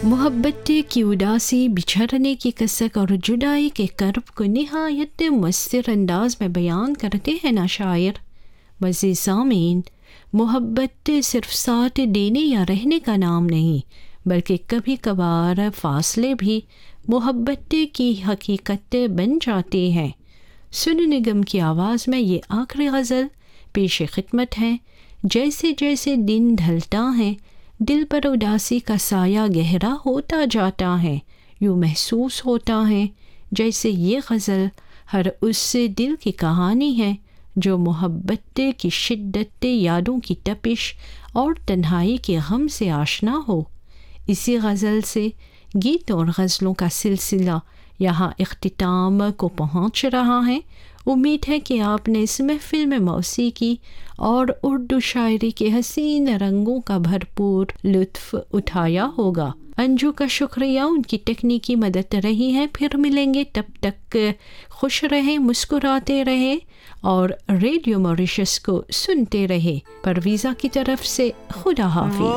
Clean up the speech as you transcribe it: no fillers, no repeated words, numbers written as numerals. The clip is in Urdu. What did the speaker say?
محبت کی اداسی، بچھڑنے کی کسک اور جدائی کے کرب کو نہایت مؤثر انداز میں بیان کرتے ہیں نا شاعر۔ مزید سامعین، محبت صرف ساتھ دینے یا رہنے کا نام نہیں، بلکہ کبھی کبھار فاصلے بھی محبت کی حقیقت بن جاتے ہیں۔ سونو نگم کی آواز میں یہ آخری غزل پیش خدمت ہے۔ جیسے جیسے دن ڈھلتا ہے، دل پر اداسی کا سایہ گہرا ہوتا جاتا ہے، یوں محسوس ہوتا ہے جیسے یہ غزل ہر اس دل کی کہانی ہے جو محبت کی شدت، یادوں کی تپش اور تنہائی کے غم سے آشنا ہو۔ اسی غزل سے گیت اور غزلوں کا سلسلہ یہاں اختتام کو پہنچ رہا ہے۔ امید ہے کہ آپ نے اس محفل میں موسیقی اور اردو شاعری کے حسین رنگوں کا بھرپور لطف اٹھایا ہوگا۔ انجو کا شکریہ، ان کی تکنیکی مدد رہی ہے۔ پھر ملیں گے، تب تک خوش رہیں، مسکراتے رہیں اور ریڈیو موریشس کو سنتے رہیں۔ پرویزہ کی طرف سے خدا حافظ۔